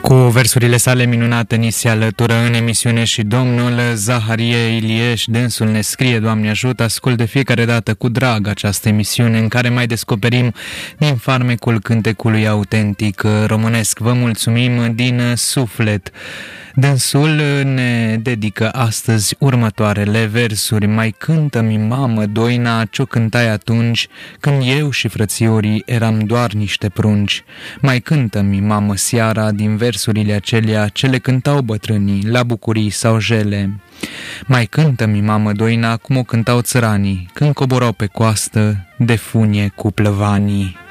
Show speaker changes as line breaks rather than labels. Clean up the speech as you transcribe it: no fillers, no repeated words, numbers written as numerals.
Cu versurile sale minunate ni se alătură în emisiune și domnul Zaharie Ilieș. Dânsul ne scrie: Doamne ajută, ascult de fiecare dată cu drag această emisiune în care mai descoperim din farmecul cântecului autentic românesc. Vă mulțumim din suflet. Dânsul ne dedică astăzi următoarele versuri. Mai cântă-mi, mamă, doina, ce-o cântai atunci când eu și frățiorii eram doar niște prunci. Mai cântă-mi, mamă, seara din versurile acelea ce le cântau bătrânii la bucurii sau jele. Mai cântă-mi, mamă, doina, cum o cântau țăranii când coborau pe coastă de funie cu plăvanii.